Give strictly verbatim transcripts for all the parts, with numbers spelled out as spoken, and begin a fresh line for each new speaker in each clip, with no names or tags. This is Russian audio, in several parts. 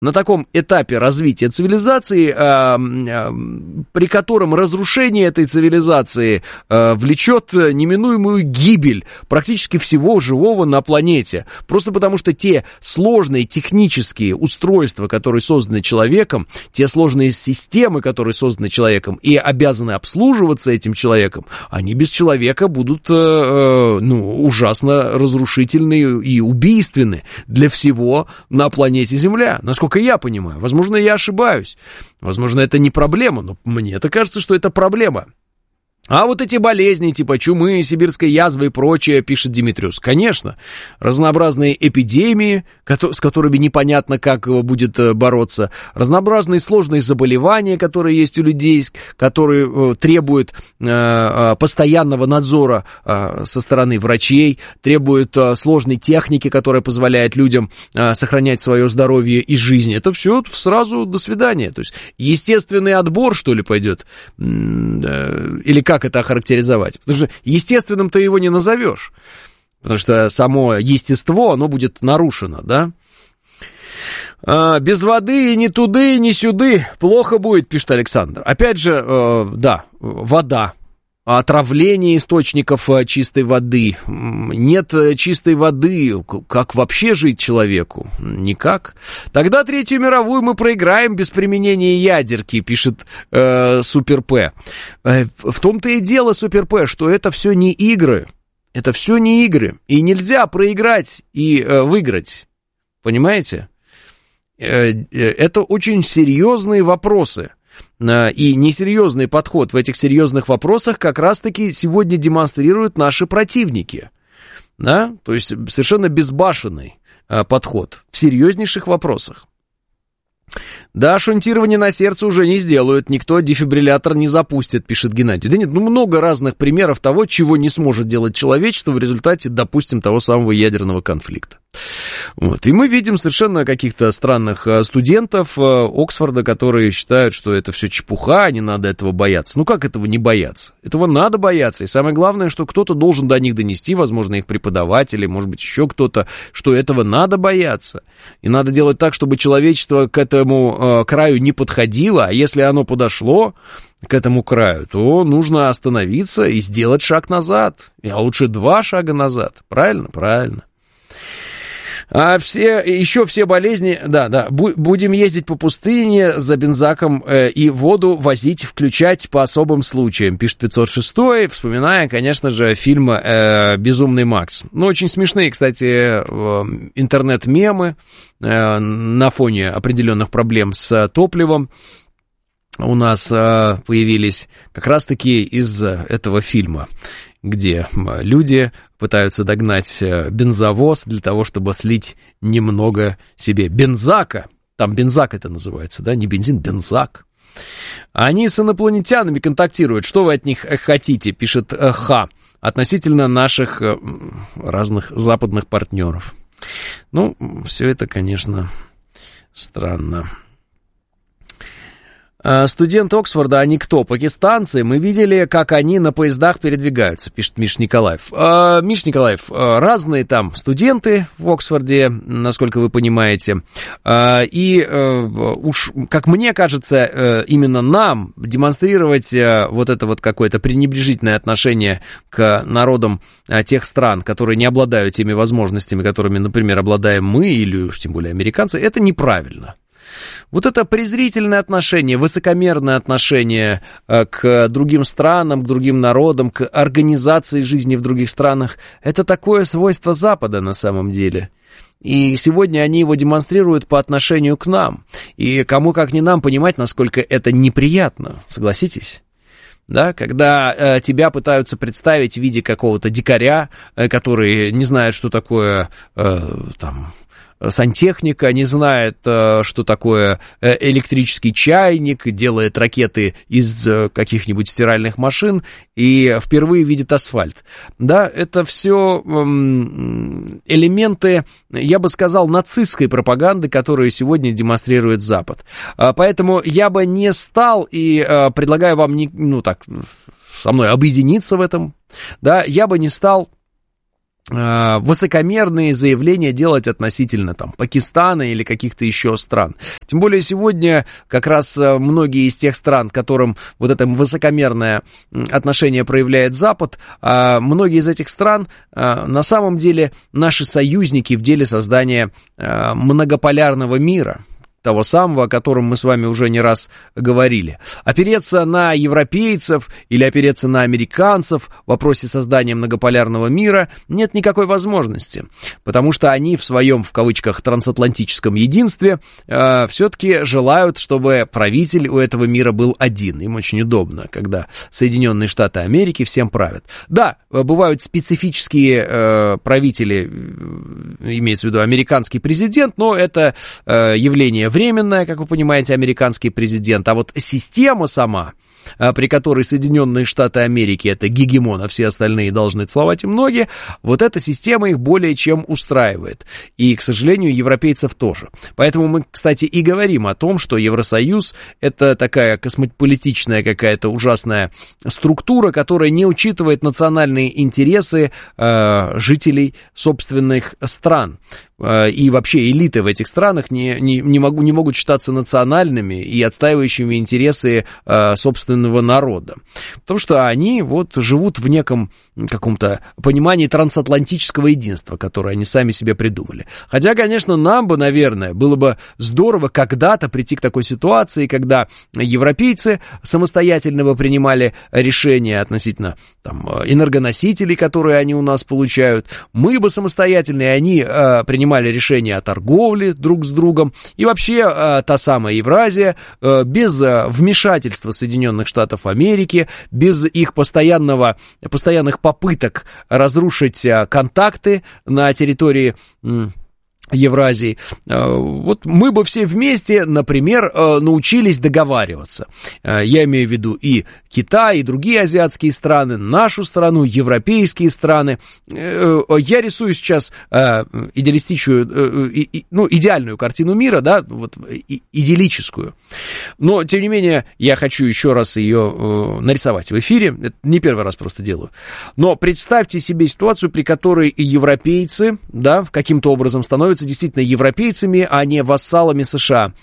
на таком этапе развития цивилизации, а, а, при котором разрушение этой цивилизации а, влечет неминуемую гибель практически всего живого на планете. Просто потому, что те сложные технические устройства, которые созданы человеком, те сложные системы, которые созданы человеком и обязаны обслуживаться этим человеком, они без человека будут а, ну, ужасно разрушительны и убийственны для всего на планете Земля. Насколько я понимаю. Возможно, я ошибаюсь. Возможно, это не проблема, но мне-то кажется, что это проблема. А вот эти болезни, типа чумы, сибирской язвы и прочее, пишет Димитриус, конечно, разнообразные эпидемии, с которыми непонятно, как будет бороться, разнообразные сложные заболевания, которые есть у людей, которые требуют постоянного надзора со стороны врачей, требуют сложной техники, которая позволяет людям сохранять свое здоровье и жизнь. Это все сразу до свидания. То есть естественный отбор, что ли, пойдет? Или как это охарактеризовать? Потому что естественным ты его не назовешь, потому что само естество, оно будет нарушено, да? А, без воды ни туды, ни сюды плохо будет, пишет Александр. Опять же, э, да, вода. Отравление источников чистой воды. Нет чистой воды. Как вообще жить человеку? Никак. Тогда Третью мировую мы проиграем без применения ядерки, пишет э, Супер П. Э, в том-то и дело, Супер П, что это все не игры. Это все не игры. И нельзя проиграть и э, выиграть. Понимаете? Э, э, это очень серьезные вопросы. И несерьезный подход в этих серьезных вопросах как раз-таки сегодня демонстрируют наши противники. Да? То есть совершенно безбашенный подход в серьезнейших вопросах. Да, шунтирование на сердце уже не сделают, никто дефибриллятор не запустит, пишет Геннадий. Да нет, ну много разных примеров того, чего не сможет делать человечество в результате, допустим, того самого ядерного конфликта. Вот. И мы видим совершенно каких-то странных студентов Оксфорда, которые считают, что это все чепуха, не надо этого бояться. Ну как этого не бояться? Этого надо бояться. И самое главное, что кто-то должен до них донести, возможно, их преподаватели, может быть, еще кто-то, что этого надо бояться. И надо делать так, чтобы человечество к этому э, краю не подходило, а если оно подошло к этому краю, то нужно остановиться и сделать шаг назад. А лучше два шага назад. Правильно? Правильно. А все, еще все болезни, да, да, будем ездить по пустыне за бензаком э, и воду возить, включать по особым случаям, пишет пятьсот шесть, вспоминая, конечно же, фильм э, «Безумный Макс». Ну, очень смешные, кстати, э, интернет-мемы э, на фоне определенных проблем с топливом у нас э, появились как раз-таки из этого фильма, где люди пытаются догнать бензовоз для того, чтобы слить немного себе бензака. Там бензак это называется, да, не бензин, бензак. Они с инопланетянами контактируют. Что вы от них хотите, пишет Х, относительно наших разных западных партнеров. Ну, все это, конечно, странно. Студенты Оксфорда, они кто? Пакистанцы. Мы видели, как они на поездах передвигаются, пишет Миш Николаев. А, Миш Николаев, разные там студенты в Оксфорде, насколько вы понимаете. А, и а, уж, как мне кажется, именно нам демонстрировать вот это вот какое-то пренебрежительное отношение к народам тех стран, которые не обладают теми возможностями, которыми, например, обладаем мы, или уж тем более американцы, это неправильно. Вот это презрительное отношение, высокомерное отношение к другим странам, к другим народам, к организации жизни в других странах, это такое свойство Запада на самом деле. И сегодня они его демонстрируют по отношению к нам. И кому как не нам понимать, насколько это неприятно, согласитесь? Да, когда э, тебя пытаются представить в виде какого-то дикаря, э, который не знает, что такое э, там... сантехника, не знает, что такое электрический чайник, делает ракеты из каких-нибудь стиральных машин и впервые видит асфальт. Да, это все элементы, я бы сказал, нацистской пропаганды, которую сегодня демонстрирует Запад. Поэтому я бы не стал, и предлагаю вам, не, ну так, со мной объединиться в этом, да, я бы не стал высокомерные заявления делать относительно там Пакистана или каких-то еще стран. Тем более сегодня как раз многие из тех стран, к которым вот это высокомерное отношение проявляет Запад, многие из этих стран на самом деле наши союзники в деле создания многополярного мира, того самого, о котором мы с вами уже не раз говорили. Опереться на европейцев или опереться на американцев в вопросе создания многополярного мира нет никакой возможности, потому что они в своем, в кавычках, трансатлантическом единстве э, все-таки желают, чтобы правитель у этого мира был один. Им очень удобно, когда Соединенные Штаты Америки всем правят. Да, бывают специфические э, правители, имеется в виду американский президент, но это э, явление временная, как вы понимаете, американский президент, а вот система сама, при которой Соединенные Штаты Америки это гегемон, а все остальные должны целовать им ноги, вот эта система их более чем устраивает. И, к сожалению, европейцев тоже. Поэтому мы, кстати, и говорим о том, что Евросоюз это такая космополитичная какая-то ужасная структура, которая не учитывает национальные интересы э, жителей собственных стран. И вообще элиты в этих странах не, не, не, могу, не могут считаться национальными и отстаивающими интересы э, собственного народа. Потому что они вот живут в неком каком-то понимании трансатлантического единства, которое они сами себе придумали. Хотя, конечно, нам бы, наверное, было бы здорово когда-то прийти к такой ситуации, когда европейцы самостоятельно бы принимали решения относительно там, энергоносителей, которые они у нас получают. Мы бы самостоятельно, и они э, принимали решения о торговле друг с другом, и вообще э, та самая Евразия, э, без э, вмешательства Соединенных Штатов Америки, без их постоянного, постоянных попыток разрушить э, контакты на территории э, Евразии, вот мы бы все вместе, например, научились договариваться. Я имею в виду и Китай, и другие азиатские страны, нашу страну, европейские страны. Я рисую сейчас идеалистическую, ну, идеальную картину мира, да, вот идиллическую. Но, тем не менее, я хочу еще раз ее нарисовать в эфире. Это не первый раз просто делаю. Но представьте себе ситуацию, при которой европейцы, да, каким-то образом становятся действительно европейцами, а не вассалами США,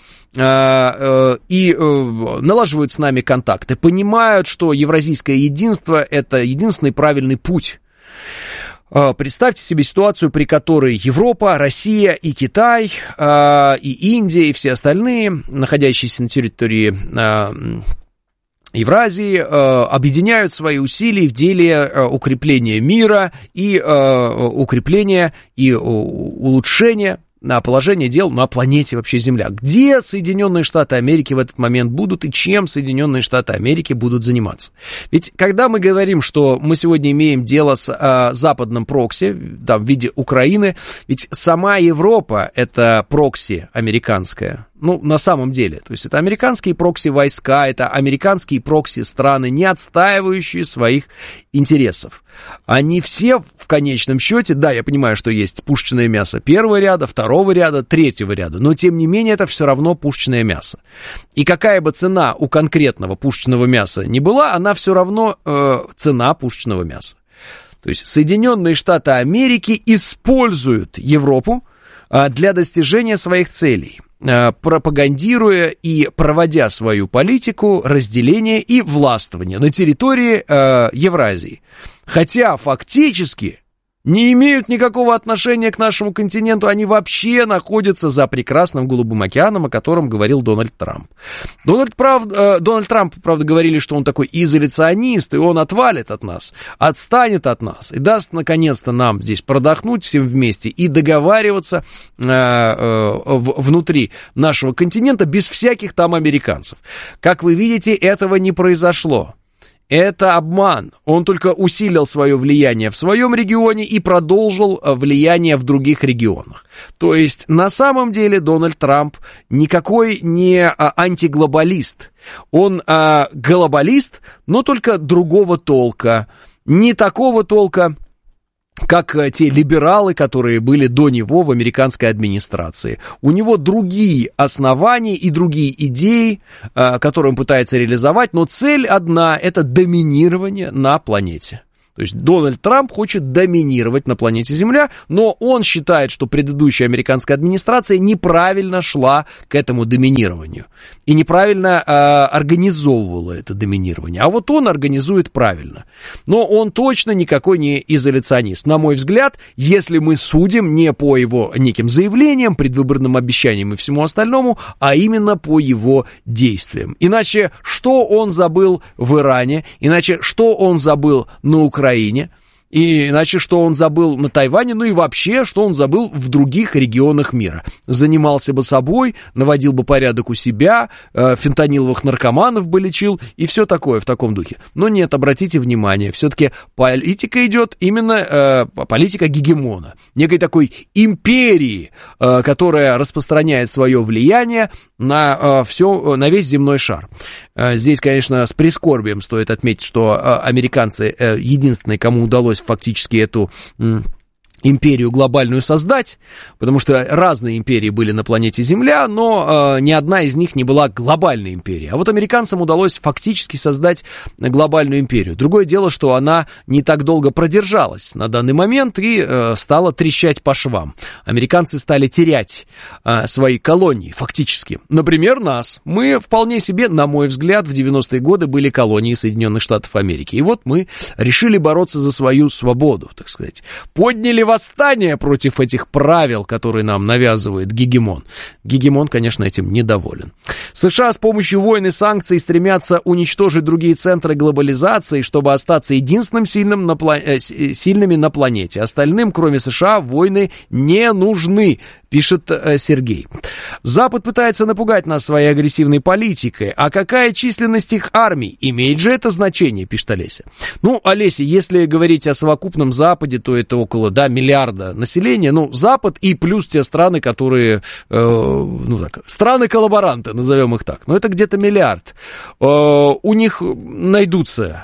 и налаживают с нами контакты, понимают, что евразийское единство – это единственный правильный путь. Представьте себе ситуацию, при которой Европа, Россия и Китай, и Индия, и все остальные, находящиеся на территории Евразии, э, объединяют свои усилия в деле э, укрепления мира и э, укрепления и э, улучшения на положение дел на планете вообще Земля. Где Соединенные Штаты Америки в этот момент будут и чем Соединенные Штаты Америки будут заниматься? Ведь когда мы говорим, что мы сегодня имеем дело с а, западным прокси, да, в виде Украины, ведь сама Европа это прокси американская. Ну, на самом деле, то есть это американские прокси-войска, это американские прокси-страны, не отстаивающие своих интересов. Они все в конечном счете, да, я понимаю, что есть пушечное мясо первого ряда, второго ряда, третьего ряда, но тем не менее это все равно пушечное мясо. И какая бы цена у конкретного пушечного мяса ни была, она все равно э, цена пушечного мяса. То есть Соединенные Штаты Америки используют Европу э, для достижения своих целей, пропагандируя и проводя свою политику разделения и властвования на территории э, Евразии. Хотя фактически не имеют никакого отношения к нашему континенту, они вообще находятся за прекрасным Голубым океаном, о котором говорил Дональд Трамп. Дональд, прав, э, Дональд Трамп, правда, говорили, что он такой изоляционист, и он отвалит от нас, отстанет от нас, и даст, наконец-то, нам здесь продохнуть всем вместе и договариваться э, э, внутри нашего континента без всяких там американцев. Как вы видите, этого не произошло. Это обман. Он только усилил свое влияние в своем регионе и продолжил влияние в других регионах. То есть, на самом деле, Дональд Трамп никакой не антиглобалист. Он а, глобалист, но только другого толка. Не такого толка, как те либералы, которые были до него в американской администрации. У него другие основания и другие идеи, которые он пытается реализовать, но цель одна – это доминирование на планете. То есть Дональд Трамп хочет доминировать на планете Земля, но он считает, что предыдущая американская администрация неправильно шла к этому доминированию и неправильно э, организовывала это доминирование. А вот он организует правильно. Но он точно никакой не изоляционист. На мой взгляд, если мы судим не по его неким заявлениям, предвыборным обещаниям и всему остальному, а именно по его действиям. Иначе что он забыл в Иране, иначе что он забыл на Украине, и иначе, что он забыл на Тайване, ну и вообще, что он забыл в других регионах мира. Занимался бы собой, наводил бы порядок у себя, э, фентаниловых наркоманов бы лечил и все такое в таком духе. Но нет, обратите внимание, все-таки политика идет именно э, политика гегемона, некой такой империи, э, которая распространяет свое влияние на, э, все, на весь земной шар. Э, здесь, конечно, с прискорбием стоит отметить, что э, американцы э, единственные, кому удалось фактически эту м, империю глобальную создать, потому что разные империи были на планете Земля, но э, ни одна из них не была глобальной империей. А вот американцам удалось фактически создать глобальную империю. Другое дело, что она не так долго продержалась на данный момент и э, стала трещать по швам. Американцы стали терять э, свои колонии фактически. Например, нас. Мы вполне себе, на мой взгляд, в девяностые годы были колонией Соединенных Штатов Америки. И вот мы решили бороться за свою свободу, так сказать. Подняли восстание против этих правил, которые нам навязывает гегемон. Гегемон, конечно, этим недоволен. США с помощью войн и санкций стремятся уничтожить другие центры глобализации, чтобы остаться единственным сильным на пла... сильными на планете. Остальным, кроме США, войны не нужны, пишет Сергей. Запад пытается напугать нас своей агрессивной политикой. А какая численность их армий? Имеет же это значение, пишет Олеся. Ну, Олеся, если говорить о совокупном Западе, то это около, да, миллиарда населения. Ну, Запад и плюс те страны, которые, э, ну так, страны-коллаборанты, назовем их так. Ну, это где-то миллиард. Э, у них найдутся...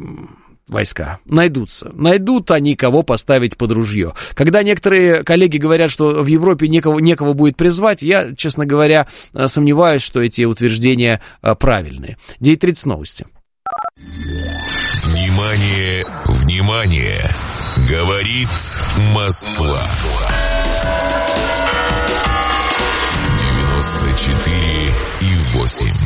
войска. Найдутся. Найдут они, кого поставить под ружье. Когда некоторые коллеги говорят, что в Европе некого, некого будет призвать, я, честно говоря, сомневаюсь, что эти утверждения правильные. девять тридцать новости.
Внимание, внимание! Говорит Москва. девяносто четыре и восемь.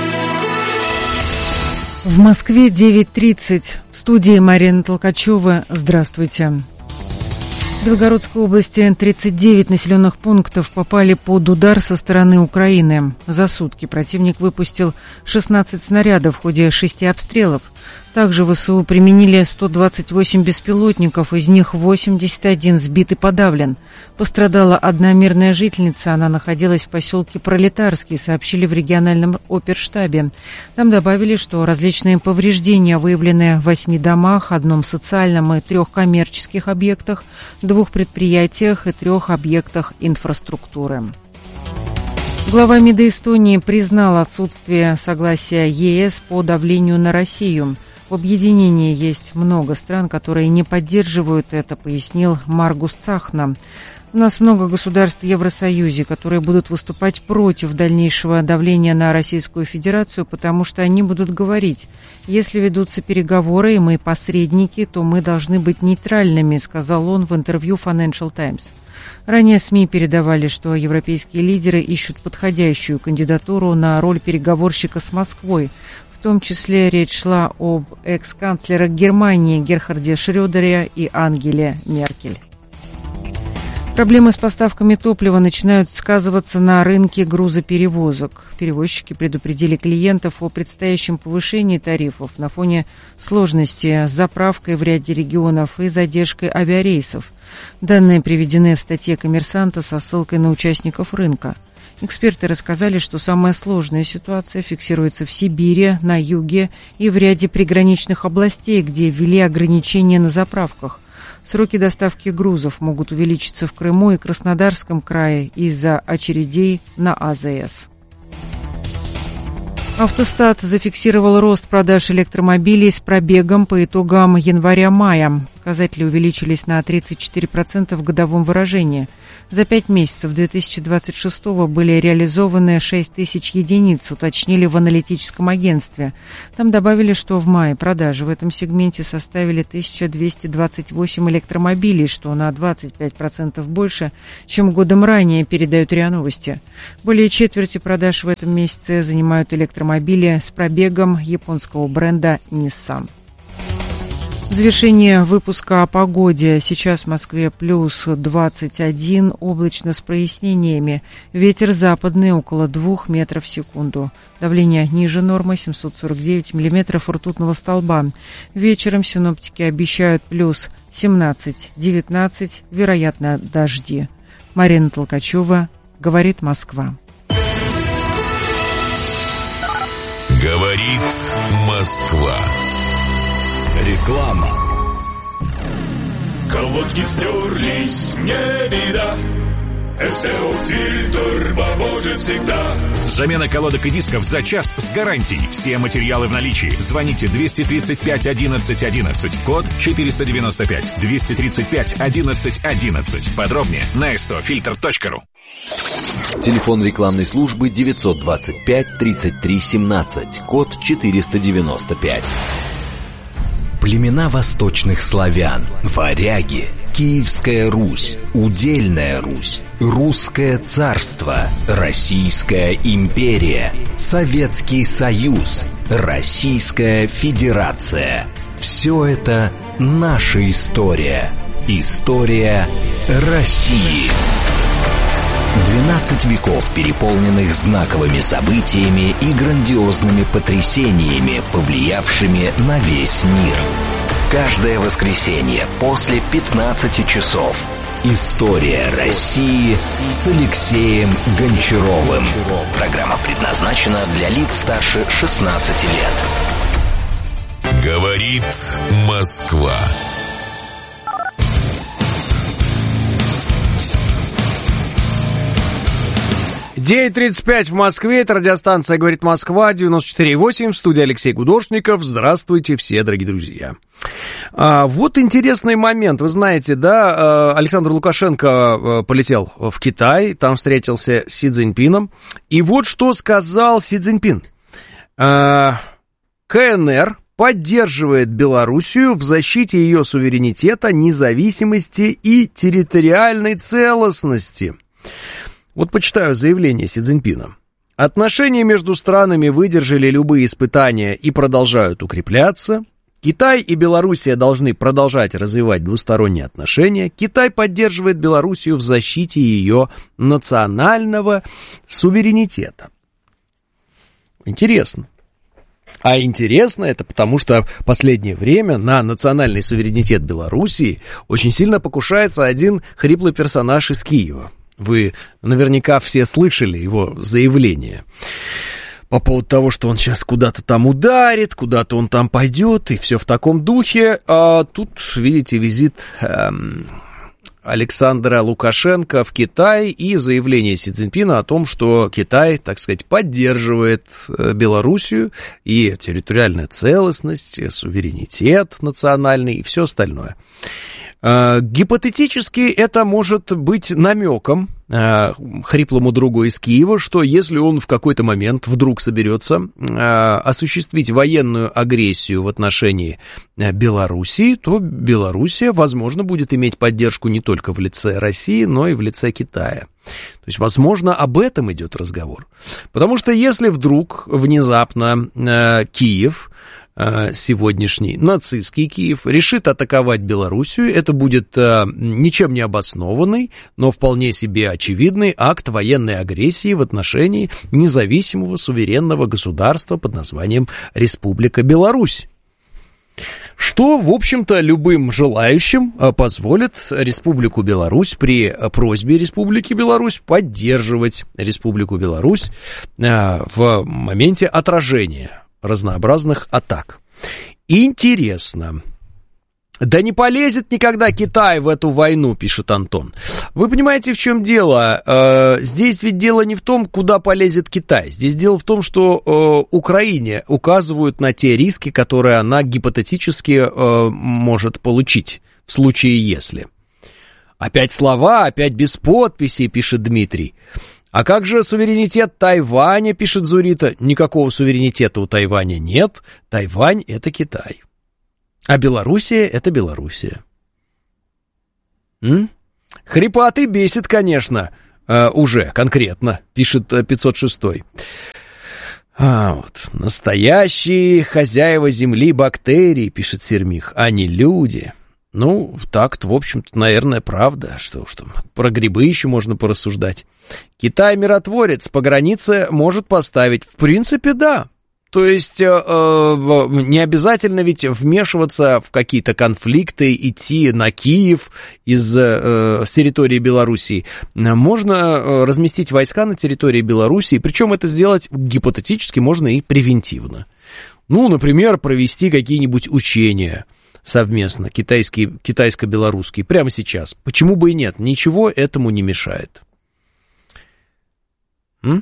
В Москве девять тридцать. В студии Марина Толкачева. Здравствуйте. В Белгородской области тридцать девять населенных пунктов попали под удар со стороны Украины. За сутки противник выпустил шестнадцать снарядов в ходе шести обстрелов. Также ВСУ применили сто двадцать восемь беспилотников, из них восемьдесят один сбит и подавлен. Пострадала одна мирная жительница, она находилась в поселке Пролетарский, сообщили в региональном оперштабе. Там добавили, что различные повреждения выявлены в восьми домах, одном социальном и трех коммерческих объектах, двух предприятиях и трех объектах инфраструктуры. Глава МИДа Эстонии признал отсутствие согласия ЕС по давлению на Россию. В объединении есть много стран, которые не поддерживают это, пояснил Маргус Цахна. У нас много государств в Евросоюзе, которые будут выступать против дальнейшего давления на Российскую Федерацию, потому что они будут говорить, если ведутся переговоры и мы посредники, то мы должны быть нейтральными, сказал он в интервью Financial Times. Ранее СМИ передавали, что европейские лидеры ищут подходящую кандидатуру на роль переговорщика с Москвой. В том числе речь шла об экс-канцлерах Германии Герхарде Шрёдере и Ангеле Меркель. Проблемы с поставками топлива начинают сказываться на рынке грузоперевозок. Перевозчики предупредили клиентов о предстоящем повышении тарифов на фоне сложности с заправкой в ряде регионов и задержкой авиарейсов. Данные приведены в статье «Коммерсанта» со ссылкой на участников рынка. Эксперты рассказали, что самая сложная ситуация фиксируется в Сибири, на юге и в ряде приграничных областей, где ввели ограничения на заправках. Сроки доставки грузов могут увеличиться в Крыму и Краснодарском крае из-за очередей на АЗС. Автостат зафиксировал рост продаж электромобилей с пробегом по итогам января-мая. Показатели увеличились на тридцать четыре процента в годовом выражении. За пять месяцев две тысячи двадцать шестого были реализованы шесть тысяч единиц, уточнили в аналитическом агентстве. Там добавили, что в мае продажи в этом сегменте составили тысяча двести двадцать восемь электромобилей, что на двадцать пять процентов больше, чем годом ранее, передают РИА Новости. Более четверти продаж в этом месяце занимают электромобили с пробегом японского бренда Nissan. В завершение выпуска о погоде. Сейчас в Москве плюс двадцать один, облачно с прояснениями. Ветер западный около двух метров в секунду. Давление ниже нормы семьсот сорок девять миллиметров ртутного столба. Вечером синоптики обещают плюс семнадцать-девятнадцать, вероятно, дожди. Марина Толкачева, говорит Москва.
Говорит Москва.
Реклама. Колодки стерлись, не беда. СТО-фильтр поможет всегда.
Замена колодок и дисков за час с гарантией. Все материалы в наличии. Звоните двести тридцать пять одиннадцать одиннадцать, код четыреста девяносто пять. двести тридцать пять одиннадцать одиннадцать. Подробнее на эс тэ о фильтр точка ру.
Телефон рекламной службы девятьсот двадцать пять тридцать три семнадцать, код четыреста девяносто пять. Племена восточных славян, варяги, Киевская Русь, Удельная Русь, Русское царство, Российская империя, Советский Союз, Российская Федерация. Все это наша история. История России. двенадцать веков, переполненных знаковыми событиями и грандиозными потрясениями, повлиявшими на весь мир. Каждое воскресенье после пятнадцати часов. История России с Алексеем Гончаровым. Программа предназначена для лиц старше шестнадцати лет.
Говорит Москва.
девять тридцать пять в Москве, это радиостанция «Говорит Москва», девяносто четыре и восемь, в студии Алексей Гудошников. Здравствуйте все, дорогие друзья. А, вот интересный момент, вы знаете, да, Александр Лукашенко полетел в Китай, там встретился с Си Цзиньпином, и вот что сказал Си Цзиньпин. А, ка эн эр поддерживает Белоруссию в защите ее суверенитета, независимости и территориальной целостности. Вот почитаю заявление Си Цзиньпина. Отношения между странами выдержали любые испытания и продолжают укрепляться. Китай и Белоруссия должны продолжать развивать двусторонние отношения. Китай поддерживает Белоруссию в защите ее национального суверенитета. Интересно. А интересно это потому, что в последнее время на национальный суверенитет Белоруссии очень сильно покушается один хриплый персонаж из Киева. Вы наверняка все слышали его заявление по поводу того, что он сейчас куда-то там ударит, куда-то он там пойдет, и все в таком духе. А тут, видите, визит эм, Александра Лукашенко в Китай и заявление Си Цзиньпина о том, что Китай, так сказать, поддерживает Белоруссию и территориальная целостность, и суверенитет национальный и все остальное. Гипотетически это может быть намеком э, хриплому другу из Киева, что если он в какой-то момент вдруг соберется э, осуществить военную агрессию в отношении Белоруссии, то Белоруссия, возможно, будет иметь поддержку не только в лице России, но и в лице Китая. То есть, возможно, об этом идет разговор. Потому что если вдруг внезапно э, Киев, сегодняшний нацистский Киев решит атаковать Белоруссию, это будет а, ничем не обоснованный, но вполне себе очевидный акт военной агрессии в отношении независимого суверенного государства под названием Республика Беларусь. Что, в общем-то, любым желающим позволит Республику Беларусь при просьбе Республики Беларусь поддерживать Республику Беларусь а, в моменте отражения разнообразных атак. Интересно. Да не полезет никогда Китай в эту войну, пишет Антон. Вы понимаете, в чем дело? Э, здесь ведь дело не в том, куда полезет Китай. Здесь дело в том, что э, Украине указывают на те риски, которые она гипотетически э, может получить в случае если. Опять слова, опять без подписи, пишет Дмитрий. А как же суверенитет Тайваня, пишет Зурита. Никакого суверенитета у Тайваня нет. Тайвань — это Китай. А Белоруссия — это Белоруссия. М? Хрипатый бесит, конечно, э, уже конкретно, пишет пятьсот шестой. А вот, настоящие хозяева земли бактерии, пишет Сермих, а не люди. Ну, так-то, в общем-то, наверное, правда. Что уж там, про грибы еще можно порассуждать. Китай миротворец, по границе может поставить. В принципе, да. То есть, э, э, не обязательно ведь вмешиваться в какие-то конфликты, идти на Киев из, э, с территории Белоруссии. Можно разместить войска на территории Белоруссии, причем это сделать гипотетически можно и превентивно. Ну, например, провести какие-нибудь учения совместно, китайские, китайско-белорусские, прямо сейчас. Почему бы и нет? Ничего этому не мешает. М?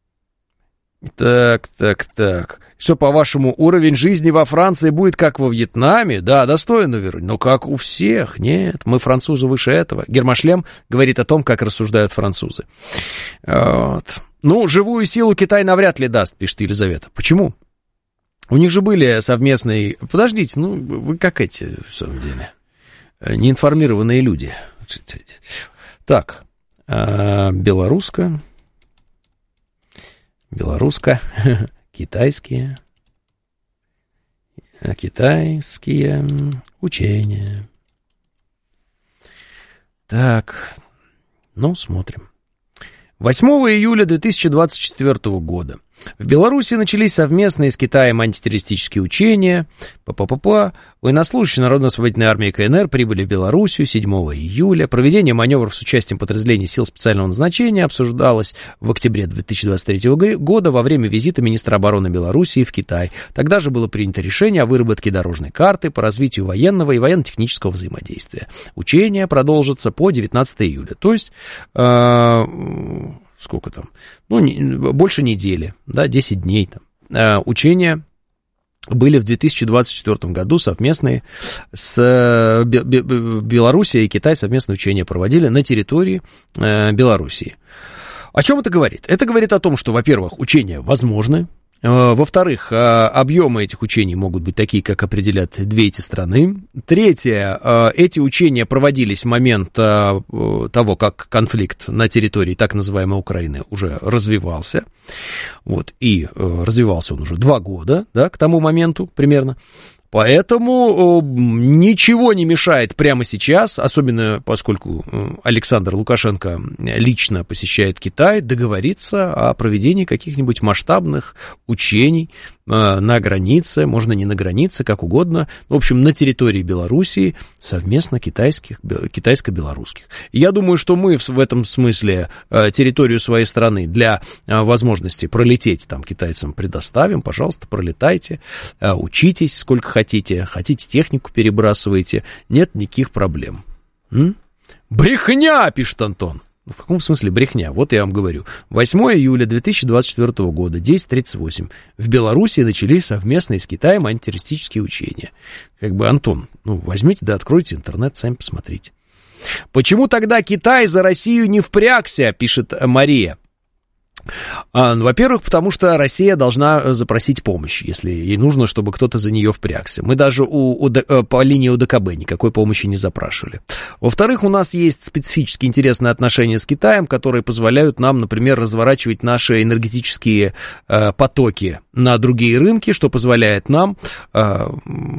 Так, так, так. Что, по-вашему, уровень жизни во Франции будет как во Вьетнаме? Да, достойно, Верунь, но как у всех. Нет, мы французы выше этого. Гермошлем говорит о том, как рассуждают французы. Вот. Ну, живую силу Китай навряд ли даст, пишет Елизавета. Почему? У них же были совместные... Подождите, ну, вы как эти, в самом деле, неинформированные люди. Так, белоруска... Белорусско, китайские, китайские учения. Так, ну, смотрим. восьмого июля две тысячи двадцать четвёртого года в Беларуси начались совместные с Китаем антитеррористические учения. Па-па-па-па. Военнослужащие Народно-освободительной армии КНР прибыли в Белоруссию седьмого июля. Проведение маневров с участием подразделений сил специального назначения обсуждалось в октябре две тысячи двадцать третьего года во время визита министра обороны Белоруссии в Китай. Тогда же было принято решение о выработке дорожной карты по развитию военного и военно-технического взаимодействия. Учения продолжатся по девятнадцатого июля. То есть... Э- Сколько там? Ну, не, больше недели, да, десять дней там. Э, учения были в две тысячи двадцать четвёртом году совместные с э, Бе- Бе- Белоруссией и Китай совместные учения проводили на территории э, Белоруссии. О чем это говорит? Это говорит о том, что, во-первых, учения возможны. Во-вторых, объемы этих учений могут быть такие, как определят две эти страны. Третье, эти учения проводились в момент того, как конфликт на территории так называемой Украины уже развивался. Вот, и развивался он уже два года, да, к тому моменту примерно. Поэтому ничего не мешает прямо сейчас, особенно поскольку Александр Лукашенко лично посещает Китай, договориться о проведении каких-нибудь масштабных учений на границе, можно не на границе, как угодно, в общем, на территории Белоруссии совместно китайских, китайско-белорусских. Я думаю, что мы в этом смысле территорию своей страны для возможности пролететь там китайцам предоставим, пожалуйста, пролетайте, учитесь сколько хотите, хотите технику перебрасывайте, нет никаких проблем. М? Брехня, пишет Антон. В каком смысле брехня? Вот я вам говорю. восьмого июля две тысячи двадцать четвёртого года, десять тридцать восемь, в Белоруссии начались совместные с Китаем антитеррористические учения. Как бы, Антон, ну, возьмите да откройте интернет, сами посмотрите. Почему тогда Китай за Россию не впрягся, пишет Мария. А, ну, во-первых, потому что Россия должна запросить помощь, если ей нужно, чтобы кто-то за нее впрягся. Мы даже у, у, по линии ОДКБ никакой помощи не запрашивали. Во-вторых, у нас есть специфически интересные отношения с Китаем, которые позволяют нам, например, разворачивать наши энергетические э, потоки на другие рынки, что позволяет нам... Э,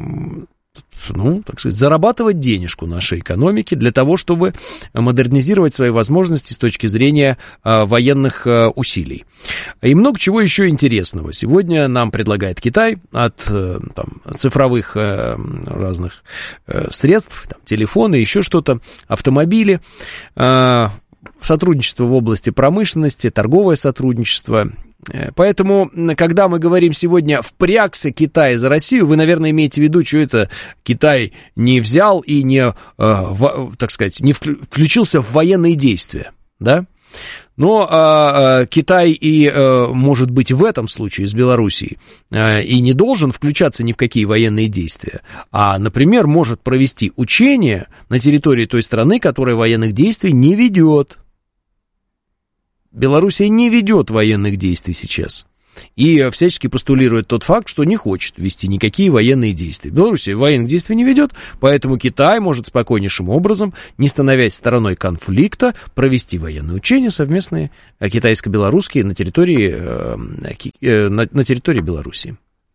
ну, так сказать, зарабатывать денежку нашей экономики для того, чтобы модернизировать свои возможности с точки зрения а, военных а, усилий. И много чего еще интересного сегодня нам предлагает Китай от там, цифровых а, разных а, средств, там, телефоны, еще что-то, автомобили, а, сотрудничество в области промышленности, торговое сотрудничество. Поэтому, когда мы говорим сегодня «впрягся Китай за Россию», вы, наверное, имеете в виду, что это Китай не взял и не, так сказать, не включился в военные действия, да? Но а, а, Китай и, а, может быть, в этом случае с Белоруссией а, и не должен включаться ни в какие военные действия, а, например, может провести учения на территории той страны, которая военных действий не ведет. Белоруссия не ведет военных действий сейчас. И всячески постулирует тот факт, что не хочет вести никакие военные действия. Белоруссия военных действий не ведет, поэтому Китай может спокойнейшим образом, не становясь стороной конфликта, провести военные учения совместные китайско-белорусские на территории, на, на территории Белоруссии.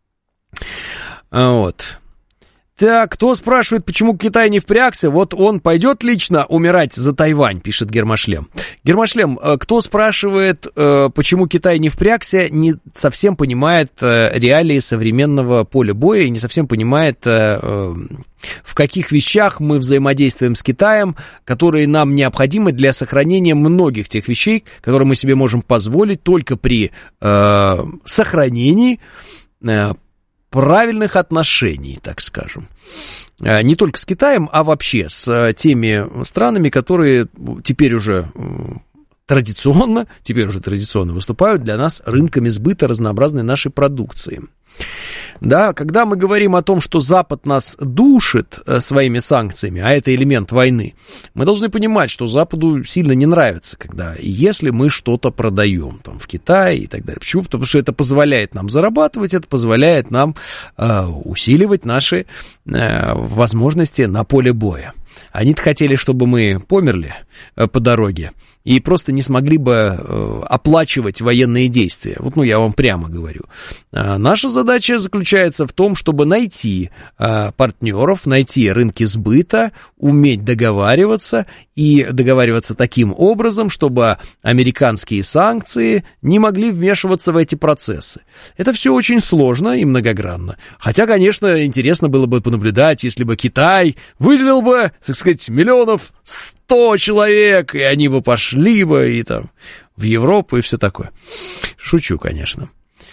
Вот. Так, кто спрашивает, почему Китай не впрягся? Вот он пойдет лично умирать за Тайвань, пишет Гермошлем. Гермошлем, кто спрашивает, почему Китай не впрягся, не совсем понимает реалии современного поля боя и не совсем понимает, в каких вещах мы взаимодействуем с Китаем, которые нам необходимы для сохранения многих тех вещей, которые мы себе можем позволить только при сохранении правильных отношений, так скажем. Не только с Китаем, а вообще с теми странами, которые теперь уже традиционно, теперь уже традиционно выступают для нас рынками сбыта разнообразной нашей продукции. Да, когда мы говорим о том, что Запад нас душит своими санкциями, а это элемент войны, мы должны понимать, что Западу сильно не нравится, когда, если мы что-то продаем там, в Китае и так далее. Почему? Потому что это позволяет нам зарабатывать, это позволяет нам э, усиливать наши э, возможности на поле боя. Они-то хотели, чтобы мы померли э, по дороге и просто не смогли бы э, оплачивать военные действия. Вот, ну, я вам прямо говорю. А наша задача заключается в том, чтобы найти э, партнеров, найти рынки сбыта, уметь договариваться и договариваться таким образом, чтобы американские санкции не могли вмешиваться в эти процессы. Это все очень сложно и многогранно. Хотя, конечно, интересно было бы понаблюдать, если бы Китай выделил бы, так сказать, миллионов сто человек, и они бы пошли бы и там в Европу и все такое. Шучу, конечно.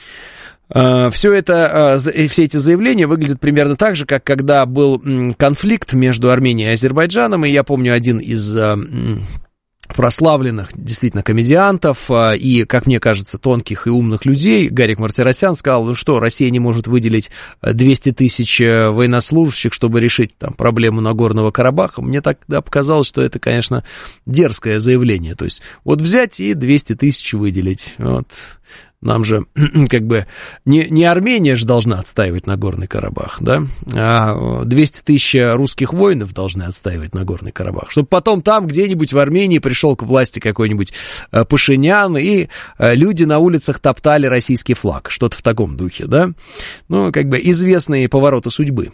Все это, все эти заявления выглядят примерно так же, как когда был конфликт между Арменией и Азербайджаном, и я помню один из прославленных действительно комедиантов и, как мне кажется, тонких и умных людей, Гарик Мартиросян сказал, ну что, Россия не может выделить двести тысяч военнослужащих, чтобы решить там проблему Нагорного Карабаха. Мне тогда показалось, что это, конечно, дерзкое заявление. То есть вот взять и двести тысяч выделить. Вот. Нам же, как бы, не, не Армения же должна отстаивать Нагорный Карабах, да, а двести тысяч русских воинов должны отстаивать Нагорный Карабах, чтобы потом там где-нибудь в Армении пришел к власти какой-нибудь Пашинян, и люди на улицах топтали российский флаг, что-то в таком духе, да, ну, как бы, известные повороты судьбы.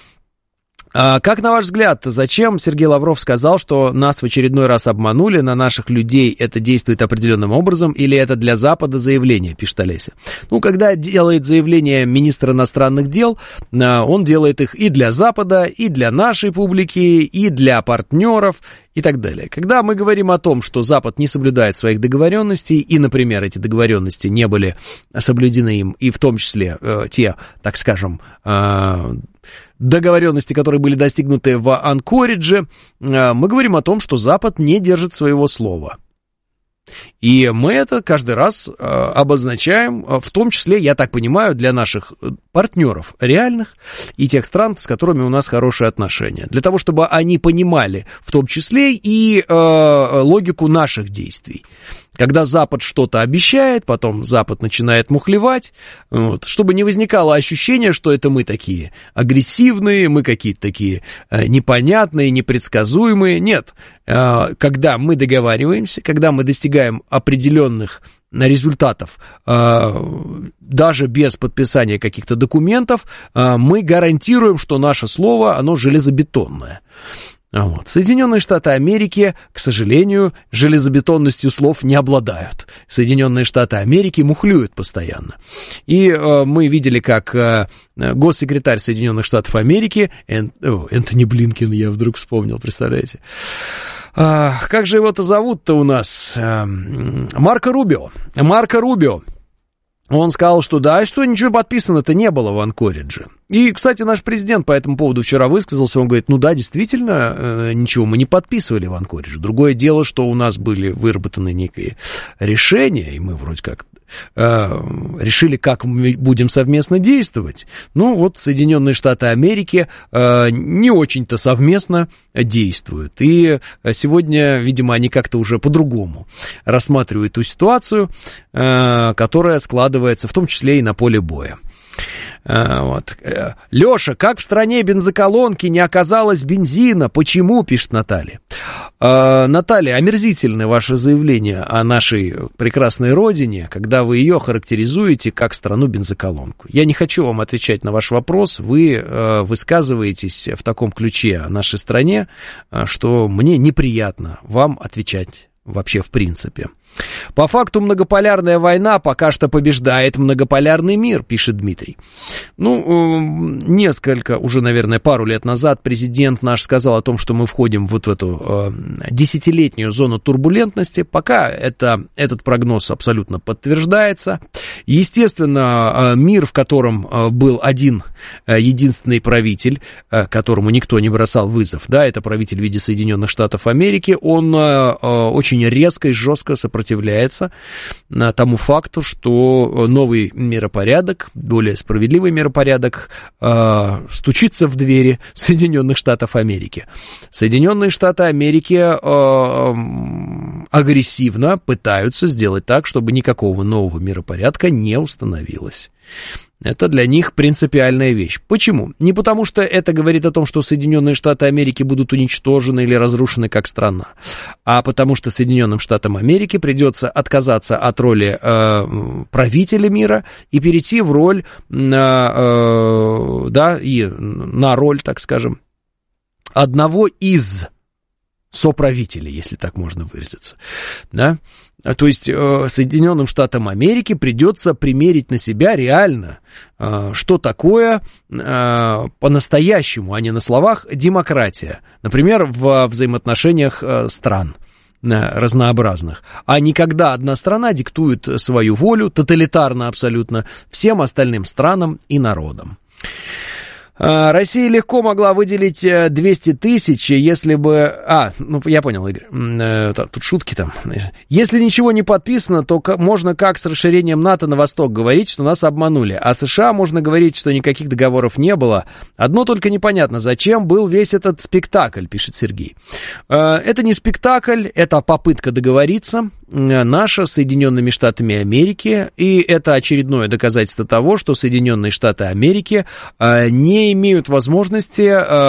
А как, на ваш взгляд, зачем Сергей Лавров сказал, что нас в очередной раз обманули, на наших людей это действует определенным образом, или это для Запада заявление, пишет Олеся? Ну, когда делает заявление министр иностранных дел, он делает их и для Запада, и для нашей публики, и для партнеров, и так далее. Когда мы говорим о том, что Запад не соблюдает своих договоренностей, и, например, эти договоренности не были соблюдены им, и в том числе э, те, так скажем, э, договоренности, которые были достигнуты в Анкоридже, э, мы говорим о том, что Запад не держит своего слова. И мы это каждый раз э, обозначаем, в том числе, я так понимаю, для наших партнеров реальных и тех стран, с которыми у нас хорошие отношения. Для того, чтобы они понимали в том числе и э, логику наших действий. Когда Запад что-то обещает, потом Запад начинает мухлевать, вот, чтобы не возникало ощущения, что это мы такие агрессивные, мы какие-то такие э, непонятные, непредсказуемые. Нет, э, когда мы договариваемся, когда мы достигаем определенных результатов, э, даже без подписания каких-то документов, э, мы гарантируем, что наше слово, оно железобетонное. Вот. Соединенные Штаты Америки, к сожалению, железобетонностью слов не обладают. Соединенные Штаты Америки мухлюют постоянно. И э, мы видели, как э, госсекретарь Соединенных Штатов Америки, Эн, о, Энтони Блинкен, я вдруг вспомнил, представляете? Как же его-то зовут-то у нас? Марко Рубио. Марко Рубио Он сказал, что да, что ничего подписано-то не было в Анкоридже. И, кстати, наш президент по этому поводу вчера высказался, он говорит, ну да, действительно, э, ничего мы не подписывали в Анкоридже. Другое дело, что у нас были выработаны некие решения, и мы вроде как э, решили, как мы будем совместно действовать. Ну вот Соединенные Штаты Америки э, не очень-то совместно действуют. И сегодня, видимо, они как-то уже по-другому рассматривают ту ситуацию, э, которая складывается в том числе и на поле боя. А, вот. Леша, как в стране бензоколонки не оказалось бензина? Почему? Пишет Наталья. А, Наталья, омерзительное ваше заявление о нашей прекрасной родине, когда вы ее характеризуете как страну-бензоколонку. Я не хочу вам отвечать на ваш вопрос. Вы а, высказываетесь в таком ключе о нашей стране, а, что мне неприятно вам отвечать вообще в принципе. По факту многополярная война пока что побеждает многополярный мир, пишет Дмитрий. Ну, несколько, уже, наверное, пару лет назад президент наш сказал о том, что мы входим вот в эту э, десятилетнюю зону турбулентности. Пока это, этот прогноз абсолютно подтверждается. Естественно, мир, в котором был один единственный правитель, которому никто не бросал вызов, да, это правитель в виде Соединенных Штатов Америки, он очень резко и жестко сопротивляется сопротивляется тому факту, что новый миропорядок, более справедливый миропорядок э, стучится в двери Соединенных Штатов Америки. Соединенные Штаты Америки э, агрессивно пытаются сделать так, чтобы никакого нового миропорядка не установилось. Это для них принципиальная вещь. Почему? Не потому, что это говорит о том, что Соединенные Штаты Америки будут уничтожены или разрушены как страна, а потому что Соединенным Штатам Америки придется отказаться от роли э, правителя мира и перейти в роль, э, э, да, и на роль, так скажем, одного из соправителей, если так можно выразиться, да. То есть э, Соединенным Штатам Америки придется примерить на себя реально, э, что такое э, по-настоящему, а не на словах, демократия. Например, в взаимоотношениях э, стран э, разнообразных. А не когда одна страна диктует свою волю, тоталитарно абсолютно, всем остальным странам и народам. Россия легко могла выделить двести тысяч, если бы... А, ну, я понял, Игорь. Тут шутки там. Если ничего не подписано, то можно как с расширением НАТО на восток говорить, что нас обманули. А США можно говорить, что никаких договоров не было. Одно только непонятно, зачем был весь этот спектакль, пишет Сергей. Это не спектакль, это попытка договориться. Наша с Соединенными Штатами Америки, и это очередное доказательство того, что Соединенные Штаты Америки не имеют возможности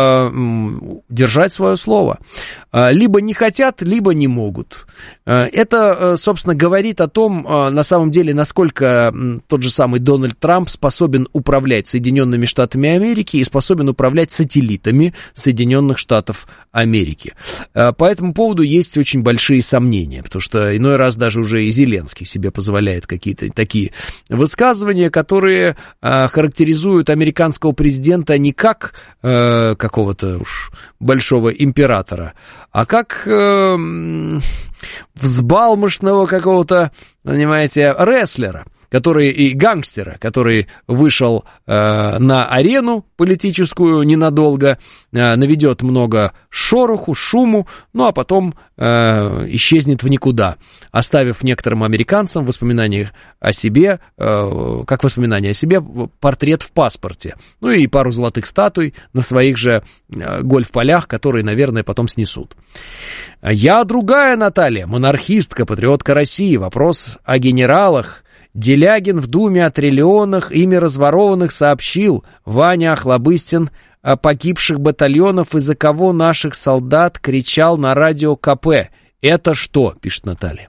держать свое слово. Либо не хотят, либо не могут. Это, собственно, говорит о том, на самом деле, насколько тот же самый Дональд Трамп способен управлять Соединенными Штатами Америки и способен управлять сателлитами Соединенных Штатов Америки. По этому поводу есть очень большие сомнения, потому что иной раз даже уже и Зеленский себе позволяет какие-то такие высказывания, которые характеризуют американского президента не как какого-то уж большого императора, а как э, взбалмошного какого-то, понимаете, рестлера, который и гангстера, который вышел э, на арену политическую ненадолго, э, наведет много шороху, шуму, ну а потом э, исчезнет в никуда, оставив некоторым американцам воспоминания о себе, э, как воспоминания о себе, портрет в паспорте, ну и пару золотых статуй на своих же э, гольф-полях, которые, наверное, потом снесут. Я другая Наталья, монархистка, патриотка России. Вопрос о генералах. Делягин в Думе о триллионах ими разворованных сообщил. Ваня Охлобыстин о погибших батальонов, из-за кого наших солдат кричал на радио ка пэ. Это что? Пишет Наталья.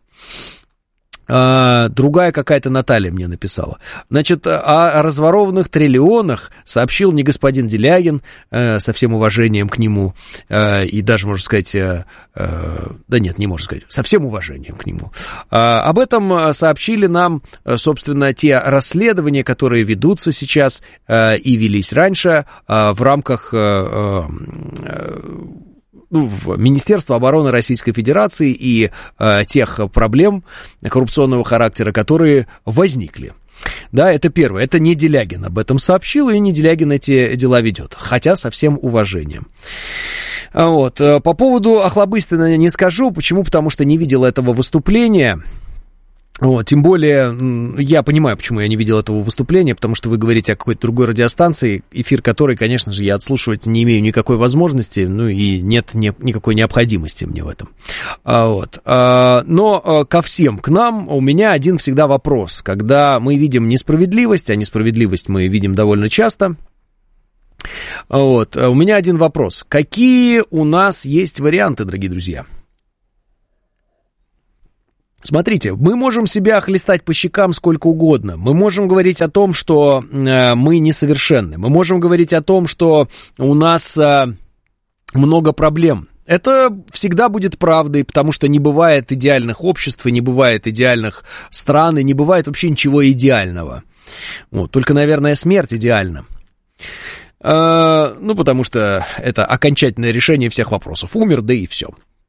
А, другая какая-то Наталья мне написала. Значит, о разворованных триллионах сообщил не господин Делягин, э, со всем уважением к нему, э, и даже, можно сказать, э, э, да нет, не можно сказать, со всем уважением к нему. А, об этом сообщили нам, собственно, те расследования, которые ведутся сейчас э, и велись раньше э, в рамках... Э, э, Ну, в Министерство обороны Российской Федерации и э, тех проблем коррупционного характера, которые возникли. Да, это первое. Это не Делягин об этом сообщил, и не Делягин эти дела ведет. Хотя со всем уважением. Вот. По поводу Охлобыстина не скажу. Почему? Потому что не видел этого выступления. Вот, тем более, я понимаю, почему я не видел этого выступления, потому что вы говорите о какой-то другой радиостанции, эфир которой, конечно же, я отслушивать не имею никакой возможности, ну и нет не, никакой необходимости мне в этом. А, вот. а, но а, ко всем, к нам у меня один всегда вопрос. Когда мы видим несправедливость, а несправедливость мы видим довольно часто, вот, у меня один вопрос. Какие у нас есть варианты, дорогие друзья? Смотрите, мы можем себя хлестать по щекам сколько угодно, мы можем говорить о том, что э, мы несовершенны, мы можем говорить о том, что у нас э, много проблем. Это всегда будет правдой, потому что не бывает идеальных обществ, и не бывает идеальных стран, и не бывает вообще ничего идеального. Вот, только, наверное, смерть идеальна. Э, ну, потому что это окончательное решение всех вопросов. Умер, да и все.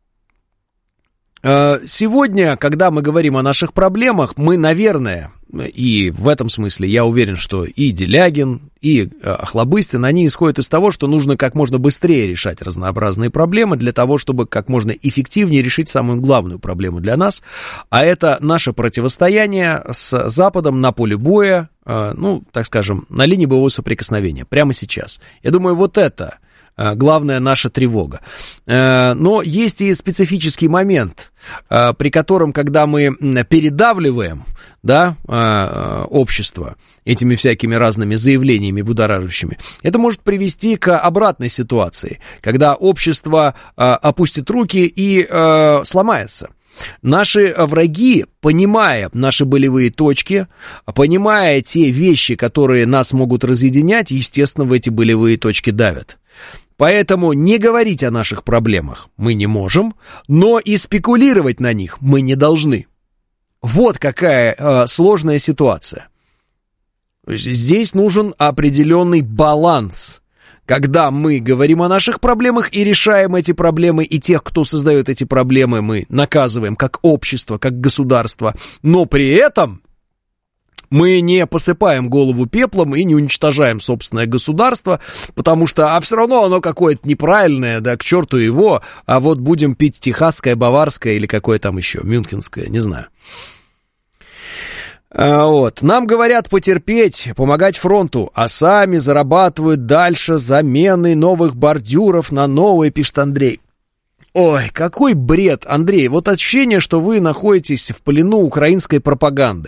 Сегодня, когда мы говорим о наших проблемах, мы, наверное, и в этом смысле я уверен, что и Делягин, и Охлобыстин, они исходят из того, что нужно как можно быстрее решать разнообразные проблемы для того, чтобы как можно эффективнее решить самую главную проблему для нас, а это наше противостояние с Западом на поле боя, ну, так скажем, на линии боевого соприкосновения, прямо сейчас. Я думаю, вот это главная наша тревога. Но есть и специфический момент, при котором, когда мы передавливаем, да, общество этими всякими разными заявлениями будоражащими, это может привести к обратной ситуации, когда общество опустит руки и сломается. Наши враги, понимая наши болевые точки, понимая те вещи, которые нас могут разъединять, естественно, в эти болевые точки давят. Поэтому не говорить о наших проблемах мы не можем, но и спекулировать на них мы не должны. Вот какая э, сложная ситуация. Здесь нужен определенный баланс, когда мы говорим о наших проблемах и решаем эти проблемы, и тех, кто создает эти проблемы, мы наказываем как общество, как государство, но при этом мы не посыпаем голову пеплом и не уничтожаем собственное государство, потому что, а все равно оно какое-то неправильное, да, к черту его, а вот будем пить техасское, баварское или какое там еще, мюнхенское, не знаю. А вот, нам говорят потерпеть, помогать фронту, а сами зарабатывают дальше замены новых бордюров на новые, пишет Андрей. Ой, какой бред, Андрей, вот ощущение, что вы находитесь в плену украинской пропаганды.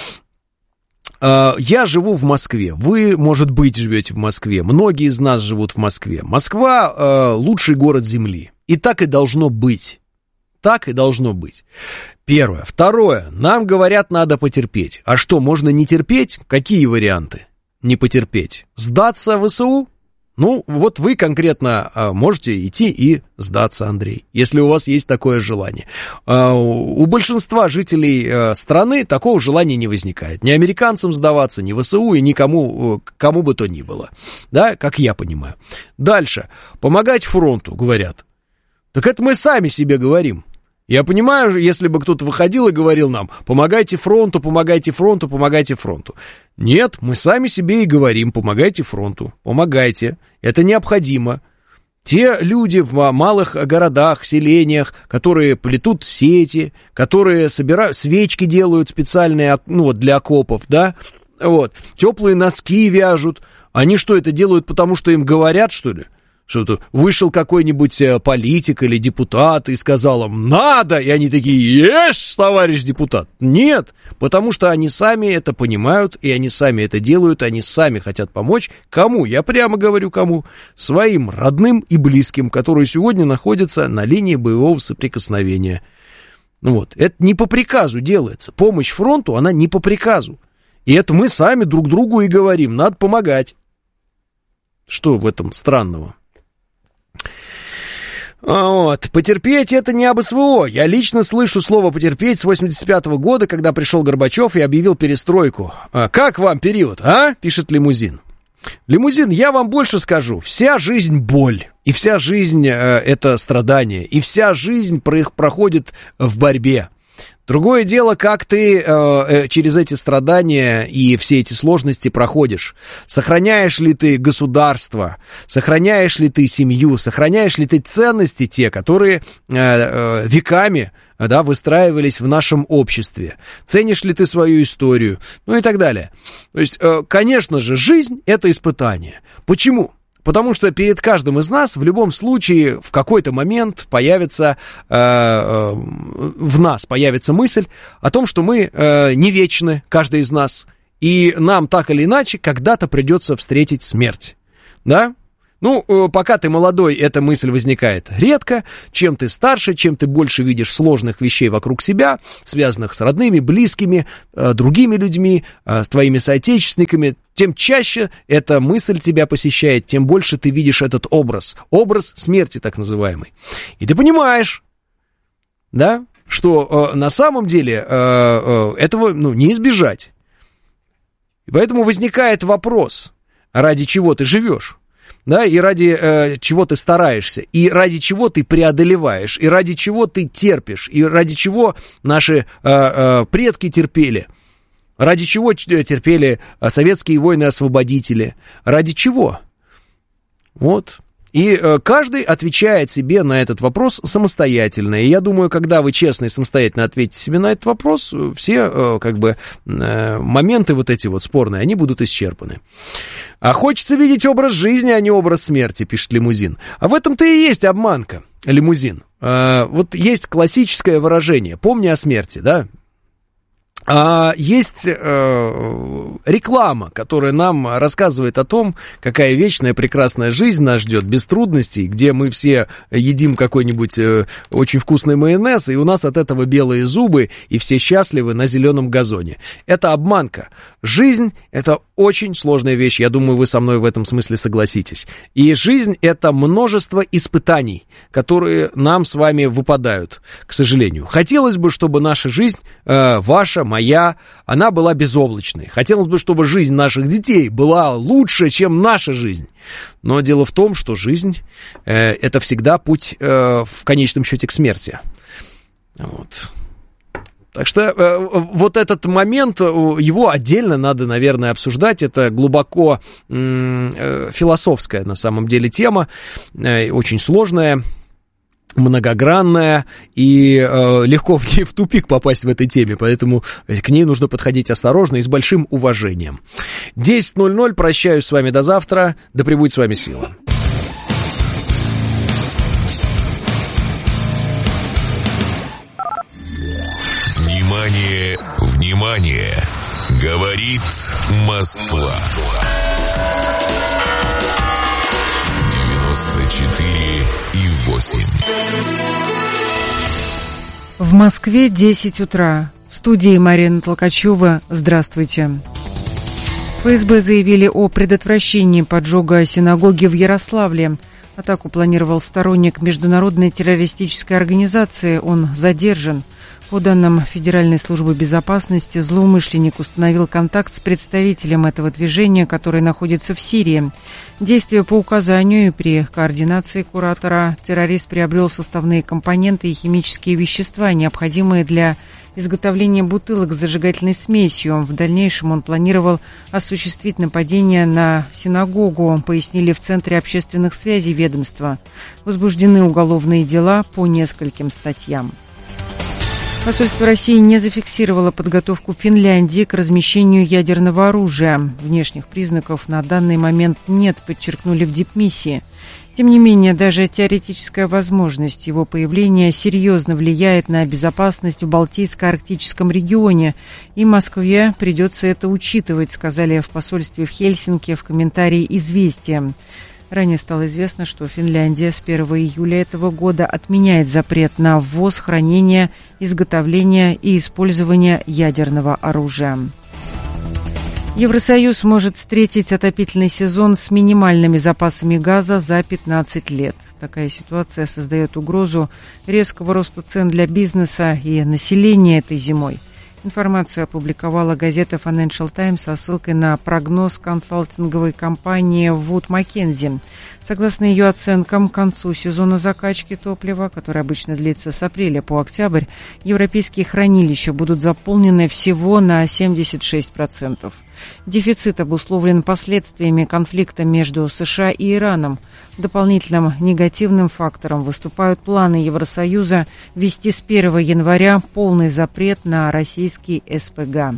Я живу в Москве, вы, может быть, живете в Москве, многие из нас живут в Москве. Москва э, лучший город Земли, и так и должно быть, так и должно быть. Первое. Второе, нам говорят, надо потерпеть. А что, можно не терпеть? Какие варианты не потерпеть? Сдаться в ВСУ? Ну, вот вы конкретно а, можете идти и сдаться, Андрей, если у вас есть такое желание. А, у большинства жителей а, страны такого желания не возникает. Ни американцам сдаваться, ни ВСУ и никому, кому бы то ни было. Да, как я понимаю. Дальше. Помогать фронту, говорят. Так это мы сами себе говорим. Я понимаю, если бы кто-то выходил и говорил нам, помогайте фронту, помогайте фронту, помогайте фронту. Нет, мы сами себе и говорим, помогайте фронту, помогайте, это необходимо. Те люди в малых городах, селениях, которые плетут сети, которые собирают, свечки делают специальные, ну вот для окопов, да, вот, теплые носки вяжут, они что, это делают потому, что им говорят, что ли? Что-то вышел какой-нибудь политик или депутат и сказал им «надо», и они такие «ешь, товарищ депутат». Нет, потому что они сами это понимают, и они сами это делают, они сами хотят помочь. Кому? Я прямо говорю кому. Своим родным и близким, которые сегодня находятся на линии боевого соприкосновения. Вот. Это не по приказу делается. Помощь фронту, она не по приказу. И это мы сами друг другу и говорим, надо помогать. Что в этом странного? Вот, потерпеть это не об СВО. Я лично слышу слово потерпеть с восемьдесят пятого года, когда пришел Горбачев и объявил перестройку. А как вам период, а? Пишет Лимузин. Лимузин, я вам больше скажу. Вся жизнь боль, и вся жизнь э, это страдание, и вся жизнь про- проходит в борьбе. Другое дело, как ты э, через эти страдания и все эти сложности проходишь. Сохраняешь ли ты государство, сохраняешь ли ты семью, сохраняешь ли ты ценности те, которые э, э, веками, да, выстраивались в нашем обществе. Ценишь ли ты свою историю, ну и так далее. То есть, э, конечно же, жизнь — это испытание. Почему? Потому что перед каждым из нас в любом случае в какой-то момент появится, э, э, в нас появится мысль о том, что мы э, не вечны, каждый из нас, и нам так или иначе когда-то придется встретить смерть, да? Ну, э, пока ты молодой, эта мысль возникает редко. Чем ты старше, чем ты больше видишь сложных вещей вокруг себя, связанных с родными, близкими, э, другими людьми, э, с твоими соотечественниками, тем чаще эта мысль тебя посещает, тем больше ты видишь этот образ, образ смерти так называемый. И ты понимаешь, да, что э, на самом деле э, э, этого, ну, не избежать. И поэтому возникает вопрос, ради чего ты живешь? Да, и ради э, чего ты стараешься, и ради чего ты преодолеваешь, и ради чего ты терпишь, и ради чего наши э, э, предки терпели, ради чего терпели советские войны-освободители, ради чего? Вот. И э, каждый отвечает себе на этот вопрос самостоятельно. И я думаю, когда вы честно и самостоятельно ответите себе на этот вопрос, все э, как бы э, моменты вот эти вот спорные, они будут исчерпаны. А хочется видеть образ жизни, а не образ смерти, пишет Лимузин. А в этом-то и есть обманка, Лимузин. Э, вот есть классическое выражение «помни о смерти», да? А есть э, реклама, которая нам рассказывает о том, какая вечная прекрасная жизнь нас ждет, без трудностей, где мы все едим какой-нибудь э, очень вкусный майонез, и у нас от этого белые зубы, и все счастливы на зеленом газоне. Это обманка. Жизнь — это очень сложная вещь, я думаю, вы со мной в этом смысле согласитесь. И жизнь — это множество испытаний, которые нам с вами выпадают, к сожалению. Хотелось бы, чтобы наша жизнь, э, ваша, моя, она была безоблачной. Хотелось бы, чтобы жизнь наших детей была лучше, чем наша жизнь. Но дело в том, что жизнь э, — это всегда путь э, в конечном счете к смерти. Вот. Так что э, вот этот момент, его отдельно надо, наверное, обсуждать. Это глубоко э, философская, на самом деле, тема, э, очень сложная, многогранная, и э, легко в, в тупик попасть в этой теме, поэтому к ней нужно подходить осторожно и с большим уважением. десять ноль ноль, прощаюсь с вами до завтра, да пребудет с вами сила.
Внимание, внимание, говорит Москва. девяносто четыре и восемь.
В Москве десять утра. В студии Марина Толкачева. Здравствуйте. ФСБ заявили о предотвращении поджога синагоги в Ярославле. Атаку планировал сторонник международной террористической организации. Он задержан. По данным Федеральной службы безопасности, злоумышленник установил контакт с представителем этого движения, который находится в Сирии. Действуя по указанию и при координации куратора, террорист приобрел составные компоненты и химические вещества, необходимые для изготовления бутылок с зажигательной смесью. В дальнейшем он планировал осуществить нападение на синагогу, пояснили в Центре общественных связей ведомства. Возбуждены уголовные дела по нескольким статьям. Посольство России не зафиксировало подготовку Финляндии к размещению ядерного оружия. Внешних признаков на данный момент нет, подчеркнули в дипмиссии. Тем не менее, даже теоретическая возможность его появления серьезно влияет на безопасность в Балтийско-Арктическом регионе, и Москве придется это учитывать, сказали в посольстве в Хельсинки в комментарии «Известия». Ранее стало известно, что Финляндия с первого июля этого года отменяет запрет на ввоз, хранение, изготовление и использование ядерного оружия. Евросоюз может встретить отопительный сезон с минимальными запасами газа за пятнадцать лет. Такая ситуация создает угрозу резкого роста цен для бизнеса и населения этой зимой. Информацию опубликовала газета Financial Times со ссылкой на прогноз консалтинговой компании Wood Mackenzie. Согласно ее оценкам, к концу сезона закачки топлива, который обычно длится с апреля по октябрь, европейские хранилища будут заполнены всего на семьдесят шесть процентов. Дефицит обусловлен последствиями конфликта между США и Ираном. Дополнительным негативным фактором выступают планы Евросоюза ввести с первого января полный запрет на российский эс пэ гэ.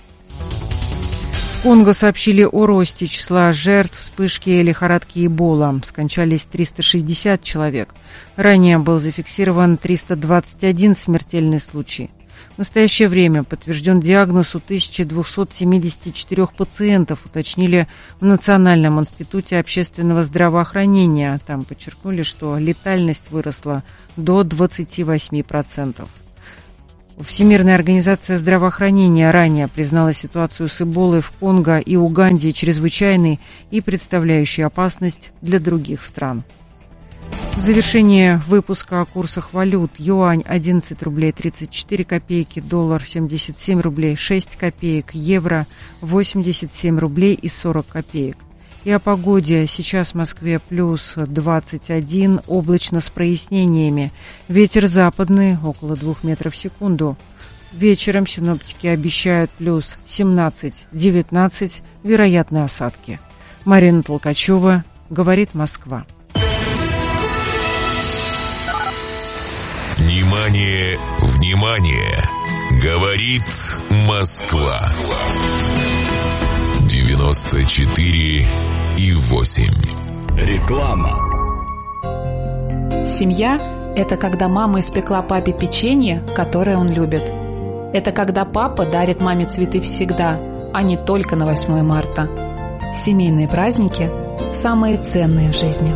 В Конго сообщили о росте числа жертв вспышки лихорадки Эбола. Скончались триста шестьдесят человек. Ранее был зафиксирован триста двадцать один смертельный случай. В настоящее время подтвержден диагноз у тысяча двести семьдесят четыре пациентов, уточнили в Национальном институте общественного здравоохранения. Там подчеркнули, что летальность выросла до двадцать восемь процентов. Всемирная организация здравоохранения ранее признала ситуацию с Эболой в Конго и Уганде чрезвычайной и представляющей опасность для других стран. В завершение выпуска о курсах валют. Юань одиннадцать рублей тридцать четыре копейки, доллар семьдесят семь рублей шесть копеек, евро восемьдесят семь рублей и сорок копеек. И о погоде. Сейчас в Москве плюс двадцать один, облачно с прояснениями. Ветер западный, около двух метров в секунду. Вечером синоптики обещают плюс семнадцать-девятнадцать, вероятны осадки. Марина Толкачева, говорит Москва.
Внимание, внимание! Говорит Москва. девяносто четыре и восемь.
Реклама.
Семья – это когда мама испекла папе печенье, которое он любит. Это когда папа дарит маме цветы всегда, а не только на восьмое марта. Семейные праздники – самые ценные в жизни.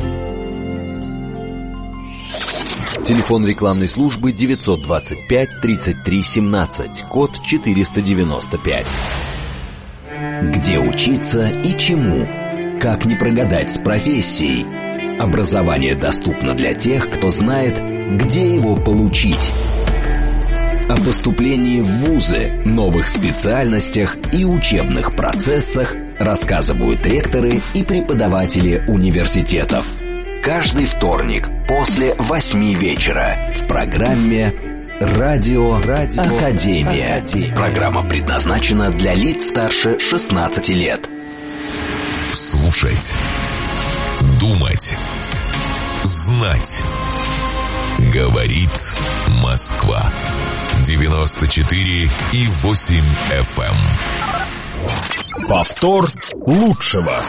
Телефон рекламной службы девятьсот двадцать пять тридцать три семнадцать, код четыреста девяносто пять. Где учиться и чему? Как не прогадать с профессией? Образование доступно для тех, кто знает, где его получить. О поступлении в вузы, новых специальностях и учебных процессах рассказывают ректоры и преподаватели университетов. Каждый вторник после восьми вечера в программе «Радио, Радио Академия». Академия. Программа предназначена для лиц старше шестнадцати лет.
Слушать, думать, знать. Говорит Москва. девяносто четыре и восемь эф эм.
Повтор лучшего.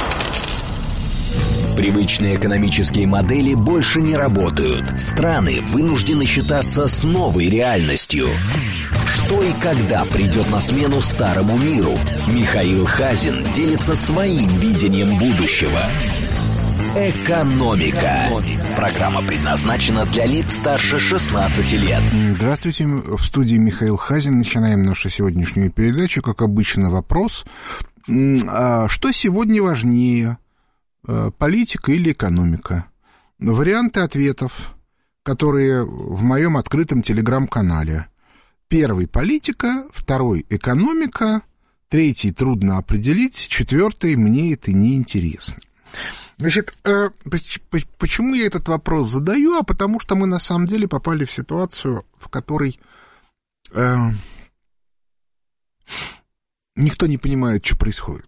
Привычные экономические модели больше не работают. Страны вынуждены считаться с новой реальностью. Что и когда придет на смену старому миру? Михаил Хазин делится своим видением будущего. Экономика. Программа предназначена для лиц старше шестнадцати лет.
Здравствуйте, в студии Михаил Хазин. Начинаем нашу сегодняшнюю передачу. Как обычно, вопрос. Что сегодня важнее? Политика или экономика? Варианты ответов, которые в моем открытом телеграм-канале. Первый — политика, второй — экономика, третий — трудно определить, четвертый — мне это не интересно. Значит, почему я этот вопрос задаю? А потому что мы на самом деле попали в ситуацию, в которой э, никто не понимает, что происходит.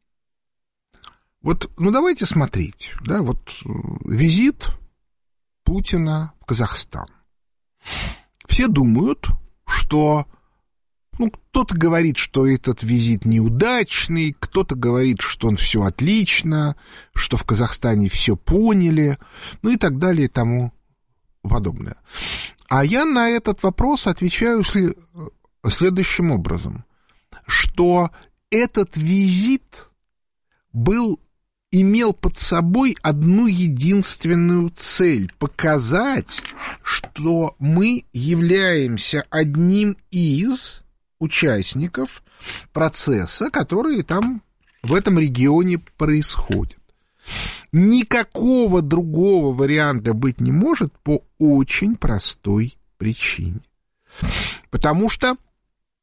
Вот, ну давайте смотреть, да, вот визит Путина в Казахстан. Все думают, что, ну, кто-то говорит, что этот визит неудачный, кто-то говорит, что он все отлично, что в Казахстане все поняли, ну и так далее и тому подобное. А я на этот вопрос отвечаю следующим образом, что этот визит был имел под собой одну единственную цель — показать, что мы являемся одним из участников процесса, который там в этом регионе происходит. Никакого другого варианта быть не может по очень простой причине. Потому что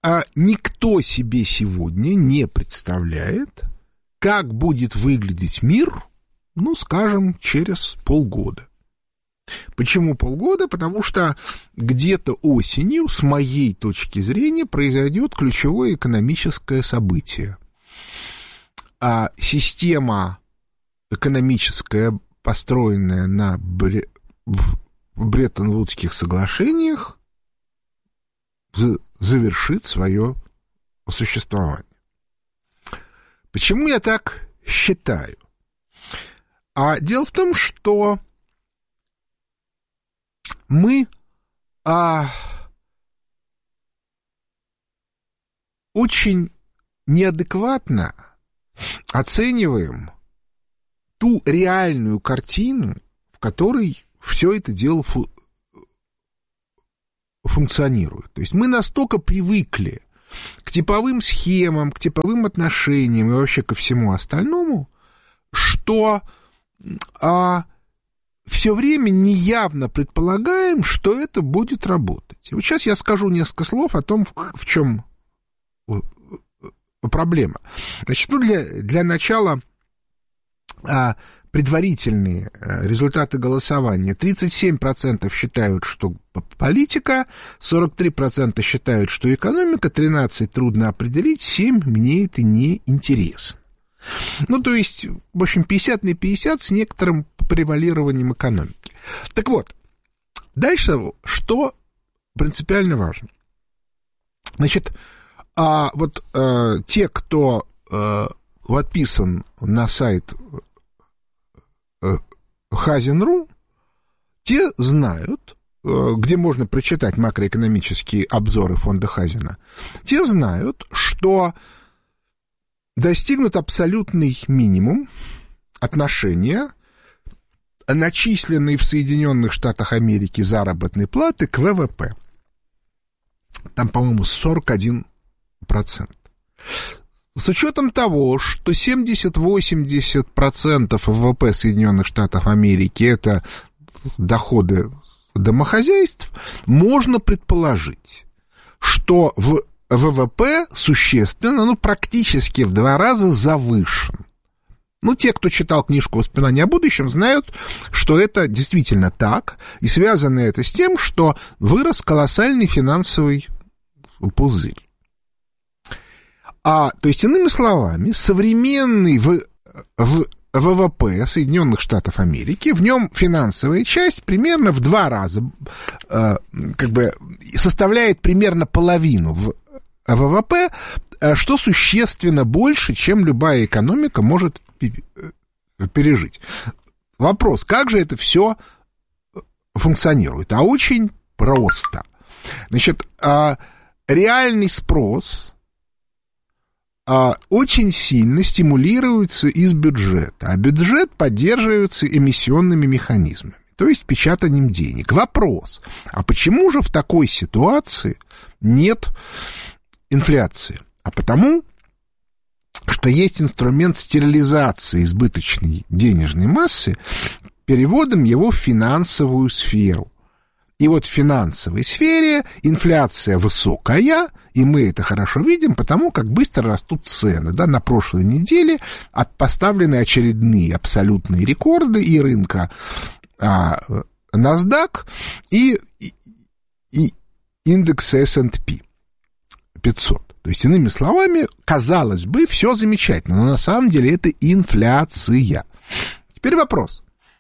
а, никто себе сегодня не представляет, как будет выглядеть мир, ну, скажем, через полгода. Почему полгода? Потому что где-то осенью, с моей точки зрения, произойдет ключевое экономическое событие. А система экономическая, построенная на Бре... Бреттон-Вудских соглашениях, за... завершит свое существование. Почему я так считаю? А дело в том, что мы а, очень неадекватно оцениваем ту реальную картину, в которой все это дело фу- функционирует. То есть мы настолько привыкли к типовым схемам, к типовым отношениям и вообще ко всему остальному, что а, все время неявно предполагаем, что это будет работать. И вот сейчас я скажу несколько слов о том, в, в чем проблема. Значит, ну для, для начала а, предварительные результаты голосования. тридцать семь процентов считают, что политика, сорок три процента считают, что экономика, тринадцать процентов трудно определить, семь процентов мне это не интересно. Ну, то есть, в общем, пятьдесят на пятьдесят с некоторым превалированием экономики. Так вот, дальше что принципиально важно? Значит, а вот а, те, кто а, подписан на сайт а, Хазин точка ру, те знают, а, где можно прочитать макроэкономические обзоры фонда Хазина, те знают, что достигнут абсолютный минимум отношения, начисленные в Соединенных Штатах Америки заработной платы к вэ вэ пэ. Там, по-моему, сорок один процент. С учетом того, что семьдесят-восемьдесят процентов вэ вэ пэ Соединенных Штатов Америки — это доходы домохозяйств, можно предположить, что в вэ вэ пэ существенно, ну, практически в два раза завышен. Ну, те, кто читал книжку «Воспоминания о будущем», знают, что это действительно так, и связано это с тем, что вырос колоссальный финансовый пузырь. А, то есть, иными словами, современный в, в вэ вэ пэ Соединенных Штатов Америки, в нем финансовая часть примерно в два раза э, как бы составляет примерно половину в вэ вэ пэ, что существенно больше, чем любая экономика может пережить. Вопрос, как же это все функционирует? А очень просто. Значит, реальный спрос очень сильно стимулируется из бюджета, а бюджет поддерживается эмиссионными механизмами, то есть печатанием денег. Вопрос, а почему же в такой ситуации нет инфляции? А потому, что есть инструмент стерилизации избыточной денежной массы, переводом его в финансовую сферу. И вот в финансовой сфере инфляция высокая, и мы это хорошо видим, потому как быстро растут цены. Да, на прошлой неделе поставлены очередные абсолютные рекорды и рынка а, NASDAQ, и, и, и индекса эс энд пи пятьсот. То есть, иными словами, казалось бы, все замечательно, но на самом деле это инфляция. Теперь вопрос.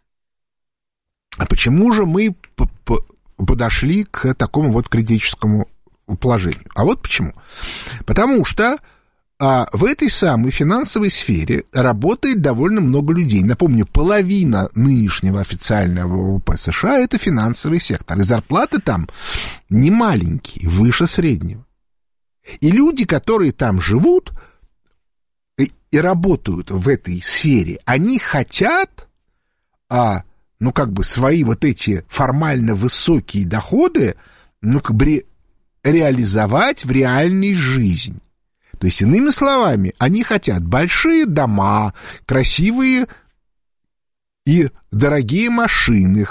А почему же мы подошли к такому вот критическому положению? А вот почему. Потому что а, в этой самой финансовой сфере работает довольно много людей. Напомню, половина нынешнего официального вэ вэ пэ США — это финансовый сектор. И зарплаты там не маленькие, выше среднего. И люди, которые там живут и, и работают в этой сфере, они хотят, а, ну, как бы, свои вот эти формально высокие доходы, ну, как бы, ре, реализовать в реальной жизни. То есть, иными словами, они хотят большие дома, красивые и дорогие машины,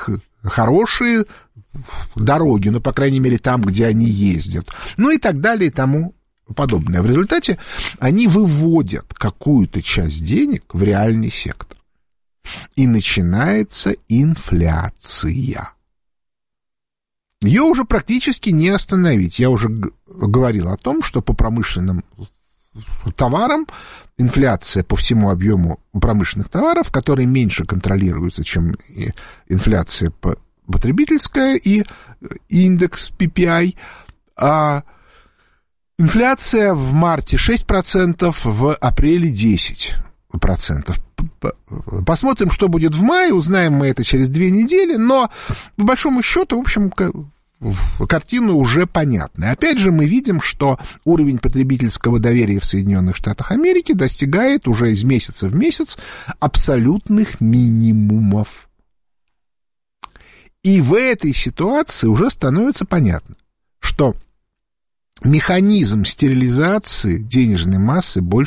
хорошие дороги, ну, по крайней мере, там, где они ездят, ну, и так далее, и тому подобное. В результате они выводят какую-то часть денег в реальный сектор. И начинается инфляция. Ее уже практически не остановить. Я уже г- говорил о том, что по промышленным товарам инфляция по всему объему промышленных товаров, которые меньше контролируются, чем инфляция потребительская и индекс пи пи ай, а инфляция в марте шесть процентов, в апреле десять процентов. Посмотрим, что будет в мае, узнаем мы это через две недели, но по большому счету, в общем, картина уже понятна. Опять же, мы видим, что уровень потребительского доверия в Соединенных Штатах Америки достигает уже из месяца в месяц абсолютных минимумов. И в этой ситуации уже становится понятно, что механизм стерилизации денежной массы больше